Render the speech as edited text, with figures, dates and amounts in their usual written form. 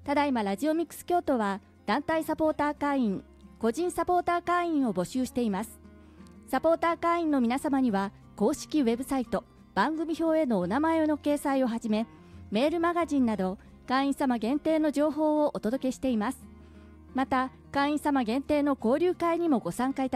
ただいまラジオミックス京都は団体サポーター会員、個人サポーター会員を募集しています。サポーター会員の皆様には公式ウェブサイト、番組表へのお名前の掲載をはじめ、メールマガジンなど会員様限定の情報をお届けしています。また会員様限定の交流会にもご参加いただ